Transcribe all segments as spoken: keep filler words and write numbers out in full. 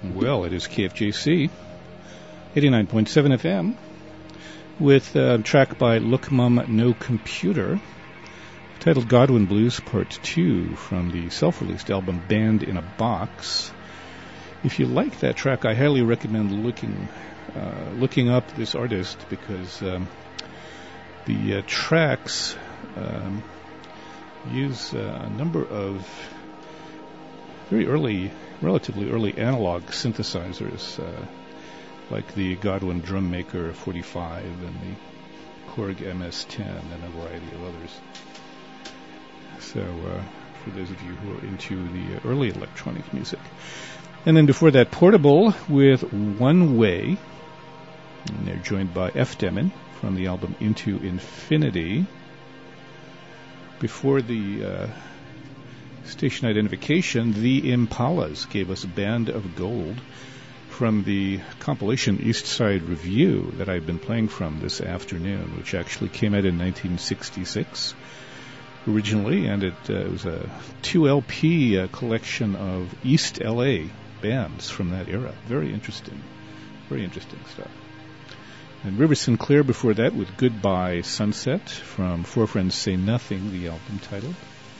Well, it is K F J C, eighty-nine point seven F M, with a track by Look Mum No Computer, titled Godwin Blues Part two, from the self-released album Band in a Box. If you like that track, I highly recommend looking uh, looking up this artist, because um, the uh, tracks um, use uh, a number of very early, relatively early analog synthesizers, uh, like the Godwin Drum Maker forty-five and the Korg M S ten and a variety of others. So uh, for those of you who are into the early electronic music. And then before that, Portable with One Way. And they're joined by F. Demon from the album Into Infinity. Before the uh, station identification, the Impalas gave us Band of Gold from the compilation East Side Review that I've been playing from this afternoon, which actually came out in nineteen sixty-six originally, and it uh, was a two L P uh, collection of East L A bands from that era. Very interesting. Very interesting stuff. And River Sinclair before that with Goodbye Sunset from Four Friends Say Nothing, the album title.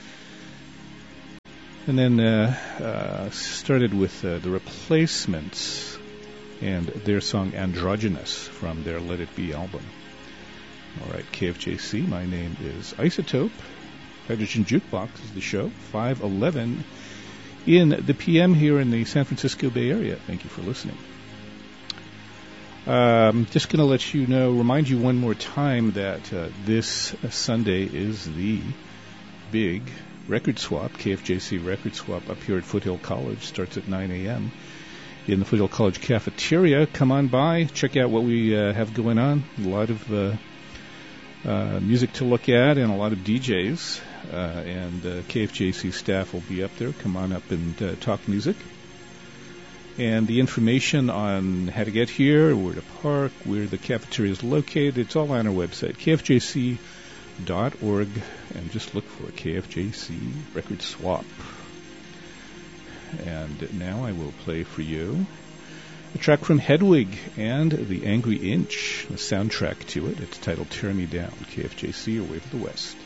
And then uh, uh, started with uh, The Replacements and their song Androgynous from their Let It Be album. All right, K F J C, my name is Isotope. Hydrogen Jukebox is the show, five eleven in the P M here in the San Francisco Bay Area. Thank you for listening. Um, just going to let you know, remind you one more time that uh, this uh, Sunday is the big record swap, K F J C record swap up here at Foothill College. Starts at nine a.m. in the Foothill College cafeteria. Come on by, check out what we uh, have going on. A lot of uh, uh, music to look at and a lot of D Js. Uh, and uh, K F J C staff will be up there. Come on up and uh, talk music. And the information on how to get here, where to park, where the cafeteria is located, it's all on our website, K F J C dot org, and just look for K F J C Record Swap. And now I will play for you a track from Hedwig and the Angry Inch, the soundtrack to it. It's titled Tear Me Down. K F J C, your way to the West.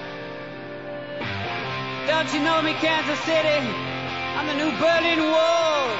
Don't you know me, Kansas City? I'm the new Berlin Wall.